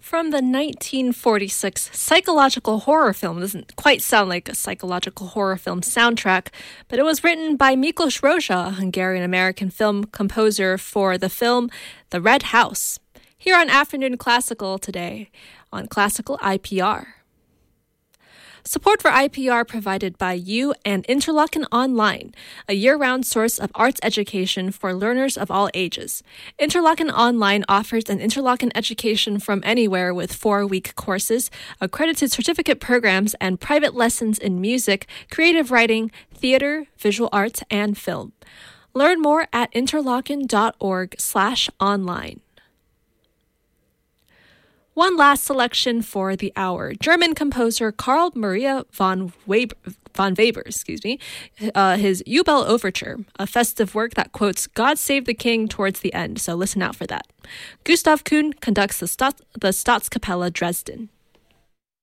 From the 1946 psychological horror film, doesn't quite sound like a psychological horror film soundtrack, but it was written by Miklos Rozsa, a Hungarian-American film composer for the film The Red House. Here on Afternoon Classical today on Classical IPR. Support for IPR provided by you and Interlochen Online, a year-round source of arts education for learners of all ages. Interlochen Online offers an Interlochen education from anywhere with 4-week courses, accredited certificate programs, and private lessons in music, creative writing, theater, visual arts, and film. Learn more at interlochen.org/online. One last selection for the hour. German composer Carl Maria von Weber, his Jubel Overture, a festive work that quotes God Save the King towards the end, so listen out for that. Gustav Kuhn conducts the Staatskapelle Dresden.